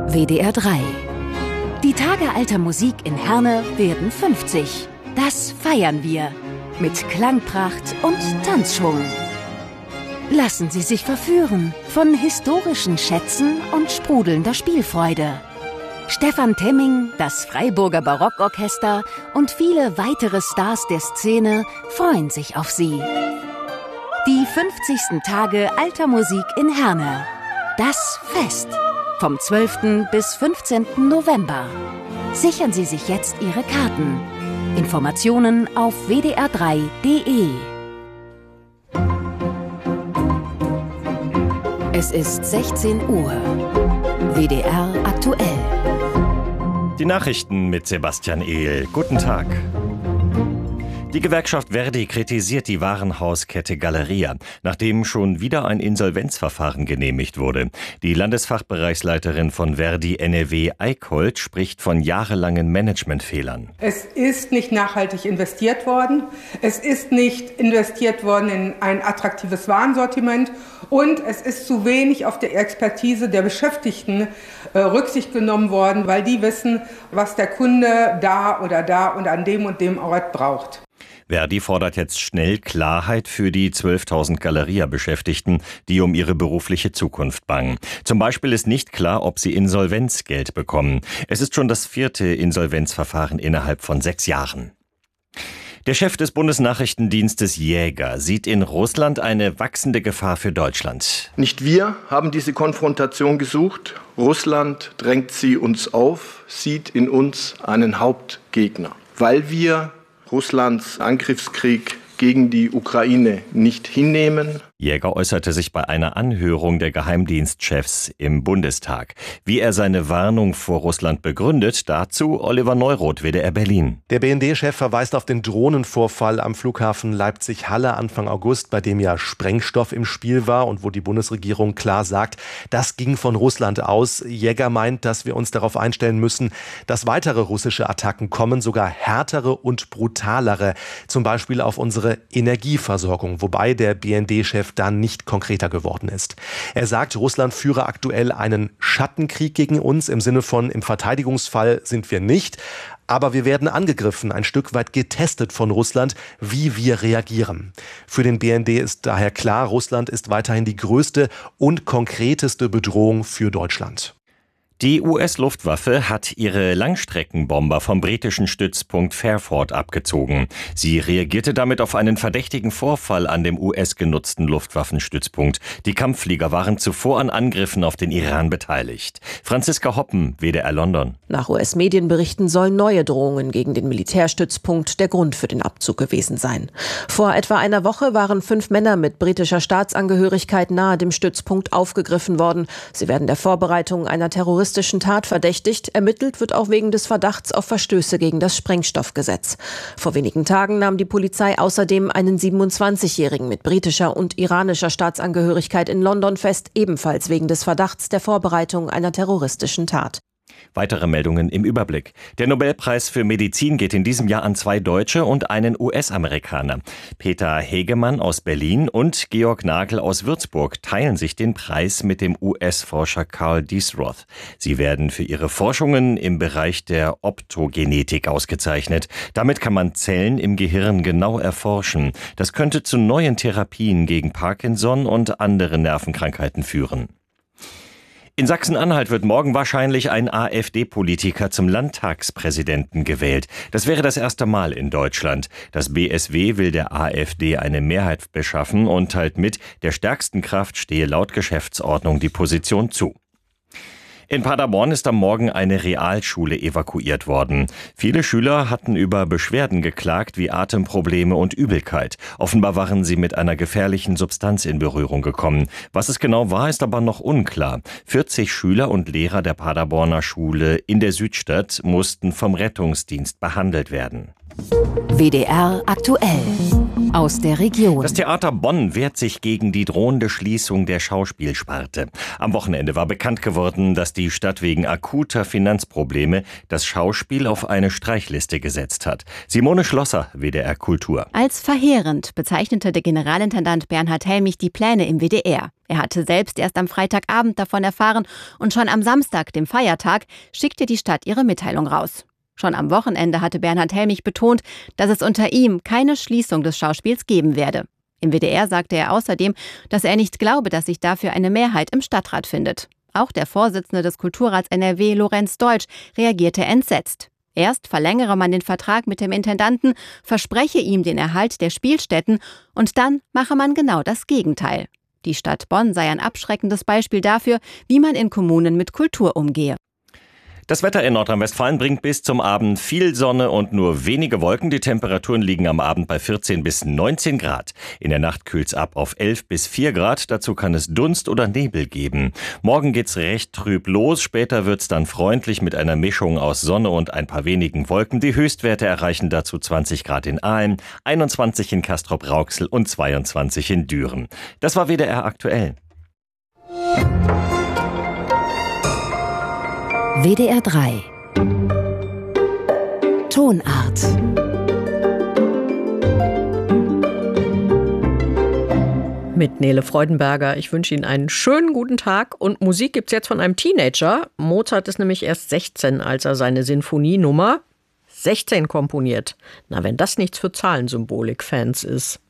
WDR 3. Die Tage alter Musik in Herne werden 50. Das feiern wir. Mit Klangpracht und Tanzschwung. Lassen Sie sich verführen von historischen Schätzen und sprudelnder Spielfreude. Stefan Temming, das Freiburger Barockorchester und viele weitere Stars der Szene freuen sich auf Sie. Die 50. Tage alter Musik in Herne. Das Fest. Vom 12. bis 15. November. Sichern Sie sich jetzt Ihre Karten. Informationen auf wdr3.de. Es ist 16 Uhr. WDR aktuell. Die Nachrichten mit Sebastian Ehl. Guten Tag. Die Gewerkschaft Verdi kritisiert die Warenhauskette Galeria, nachdem schon wieder ein Insolvenzverfahren genehmigt wurde. Die Landesfachbereichsleiterin von Verdi NRW Eickholt spricht von jahrelangen Managementfehlern. Es ist nicht nachhaltig investiert worden. Es ist nicht investiert worden in ein attraktives Warensortiment. Und es ist zu wenig auf die Expertise der Beschäftigten Rücksicht genommen worden, weil die wissen, was der Kunde da und an dem und dem Ort braucht. Verdi fordert jetzt schnell Klarheit für die 12.000 Galeria-Beschäftigten, die um ihre berufliche Zukunft bangen. Zum Beispiel ist nicht klar, ob sie Insolvenzgeld bekommen. Es ist schon das 4. Insolvenzverfahren innerhalb von 6 Jahren. Der Chef des Bundesnachrichtendienstes Jäger sieht in Russland eine wachsende Gefahr für Deutschland. Nicht wir haben diese Konfrontation gesucht. Russland drängt sie uns auf, sieht in uns einen Hauptgegner, weil wir Russlands Angriffskrieg gegen die Ukraine nicht hinnehmen. Jäger äußerte sich bei einer Anhörung der Geheimdienstchefs im Bundestag. Wie er seine Warnung vor Russland begründet, dazu Oliver Neuroth, WDR Berlin. Der BND-Chef verweist auf den Drohnenvorfall am Flughafen Leipzig-Halle Anfang August, bei dem ja Sprengstoff im Spiel war und wo die Bundesregierung klar sagt, das ging von Russland aus. Jäger meint, dass wir uns darauf einstellen müssen, dass weitere russische Attacken kommen, sogar härtere und brutalere, zum Beispiel auf unsere Energieversorgung, wobei der BND-Chef dann nicht konkreter geworden ist. Er sagt, Russland führe aktuell einen Schattenkrieg gegen uns, im Sinne von, im Verteidigungsfall sind wir nicht, aber wir werden angegriffen, ein Stück weit getestet von Russland, wie wir reagieren. Für den BND ist daher klar, Russland ist weiterhin die größte und konkreteste Bedrohung für Deutschland. Die US-Luftwaffe hat ihre Langstreckenbomber vom britischen Stützpunkt Fairford abgezogen. Sie reagierte damit auf einen verdächtigen Vorfall an dem US-genutzten Luftwaffenstützpunkt. Die Kampfflieger waren zuvor an Angriffen auf den Iran beteiligt. Franziska Hoppen, WDR London. Nach US-Medienberichten sollen neue Drohungen gegen den Militärstützpunkt der Grund für den Abzug gewesen sein. Vor etwa einer Woche waren 5 Männer mit britischer Staatsangehörigkeit nahe dem Stützpunkt aufgegriffen worden. Sie werden der Vorbereitung einer terroristischen Tat verdächtigt. Ermittelt wird auch wegen des Verdachts auf Verstöße gegen das Sprengstoffgesetz. Vor wenigen Tagen nahm die Polizei außerdem einen 27-Jährigen mit britischer und iranischer Staatsangehörigkeit in London fest, ebenfalls wegen des Verdachts der Vorbereitung einer terroristischen Tat. Weitere Meldungen im Überblick. Der Nobelpreis für Medizin geht in diesem Jahr an 2 Deutsche und einen US-Amerikaner. Peter Hegemann aus Berlin und Georg Nagel aus Würzburg teilen sich den Preis mit dem US-Forscher Carl Diesroth. Sie werden für ihre Forschungen im Bereich der Optogenetik ausgezeichnet. Damit kann man Zellen im Gehirn genau erforschen. Das könnte zu neuen Therapien gegen Parkinson und andere Nervenkrankheiten führen. In Sachsen-Anhalt wird morgen wahrscheinlich ein AfD-Politiker zum Landtagspräsidenten gewählt. Das wäre das erste Mal in Deutschland. Das BSW will der AfD eine Mehrheit beschaffen und teilt mit, der stärksten Kraft stehe laut Geschäftsordnung die Position zu. In Paderborn ist am Morgen eine Realschule evakuiert worden. Viele Schüler hatten über Beschwerden geklagt wie Atemprobleme und Übelkeit. Offenbar waren sie mit einer gefährlichen Substanz in Berührung gekommen. Was es genau war, ist aber noch unklar. 40 Schüler und Lehrer der Paderborner Schule in der Südstadt mussten vom Rettungsdienst behandelt werden. WDR aktuell. aus der Region. Das Theater Bonn wehrt sich gegen die drohende Schließung der Schauspielsparte. Am Wochenende war bekannt geworden, dass die Stadt wegen akuter Finanzprobleme das Schauspiel auf eine Streichliste gesetzt hat. Simone Schlosser, WDR Kultur. Als verheerend bezeichnete der Generalintendant Bernhard Helmich die Pläne im WDR. Er hatte selbst erst am Freitagabend davon erfahren und schon am Samstag, dem Feiertag, schickte die Stadt ihre Mitteilung raus. Schon am Wochenende hatte Bernhard Helmich betont, dass es unter ihm keine Schließung des Schauspiels geben werde. Im WDR sagte er außerdem, dass er nicht glaube, dass sich dafür eine Mehrheit im Stadtrat findet. Auch der Vorsitzende des Kulturrats NRW, Lorenz Deutsch, reagierte entsetzt. Erst verlängere man den Vertrag mit dem Intendanten, verspreche ihm den Erhalt der Spielstätten und dann mache man genau das Gegenteil. Die Stadt Bonn sei ein abschreckendes Beispiel dafür, wie man in Kommunen mit Kultur umgehe. Das Wetter in Nordrhein-Westfalen bringt bis zum Abend viel Sonne und nur wenige Wolken. Die Temperaturen liegen am Abend bei 14 bis 19 Grad. In der Nacht kühlt's ab auf 11 bis 4 Grad. Dazu kann es Dunst oder Nebel geben. Morgen geht's recht trüb los. Später wird's dann freundlich mit einer Mischung aus Sonne und ein paar wenigen Wolken. Die Höchstwerte erreichen dazu 20 Grad in Aalen, 21 in Castrop-Rauxel und 22 in Düren. Das war WDR aktuell. WDR 3 Tonart. Mit Nele Freudenberger. Ich wünsche Ihnen einen schönen guten Tag. Und Musik gibt's jetzt von einem Teenager. Mozart ist nämlich erst 16, als er seine Sinfonienummer 16 komponiert. Na, wenn das nichts für Zahlensymbolik-Fans ist.